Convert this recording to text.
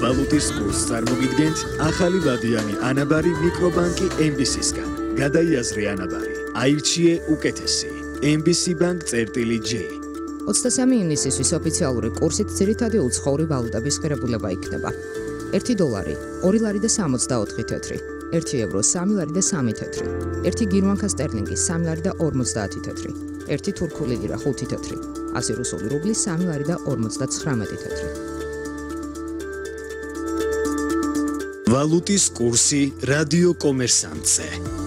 ვალუტის კურსს წარმოგიდგენთ ახალი ვადიანი ანაბარი მიკრობანკი MBC-სგან. გადაიაზრე ანაბარი, აირჩიე უკეთესი. MBC Bank წერტილი J. 23 ივნისისთვის ოფიციალური კურსით ძირითადი უცხოური ვალუტების ღირებულება იქნება. 1 დოლარი 2 ლარი და 64 თეთრი, 1 ევრო 3 ლარი და 3 თეთრი, 1 გირვანკა სტერლინგი 3 ლარი და 50 თეთრი, 1 თურქული ლირა 5 თეთრი, 100 რუსული რუბლი 3 ლარი და 59 თეთრი. ვალუტის კურსი რადიო კომერსანტზე.